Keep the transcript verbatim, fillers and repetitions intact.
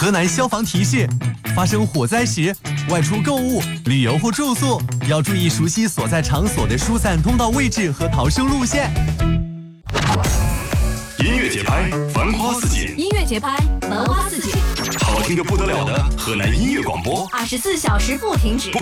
河南消防提示：发生火灾时，外出购物、旅游或住宿要注意熟悉所在场所的疏散通道位置和逃生路线。 音乐节拍，繁花似锦； 音乐节拍，繁花似锦。 好听的不得了的河南音乐广播， 二十四小时不停止。